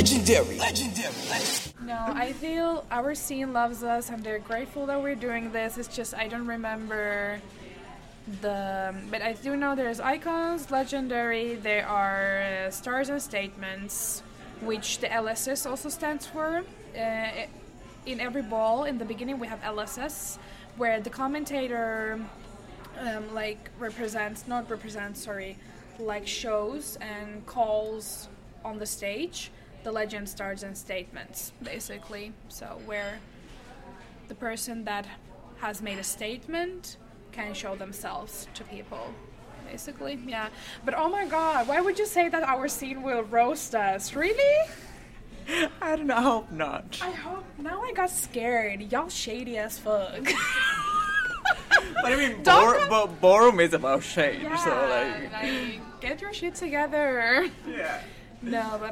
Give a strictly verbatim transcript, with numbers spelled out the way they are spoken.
Legendary. Legendary. No, I feel our scene loves us and they're grateful that we're doing this. It's just I don't remember the... But I do know there's icons, legendary, there are uh, stars and statements, which the L S S also stands for. Uh, in every ball, in the beginning we have L S S, where the commentator um, like represents, not represents, sorry, like shows and calls on the stage the legend, stars and statements, basically. So where the person that has made a statement can show themselves to people, basically. Yeah. But oh my god, why would you say that our scene will roast us? Really? I don't know, I hope not. I hope. Now I got scared. Y'all shady as fuck. But I mean, bor- bo- ballroom is about shade, Yeah, so like... like, get your shit together. Yeah. No, but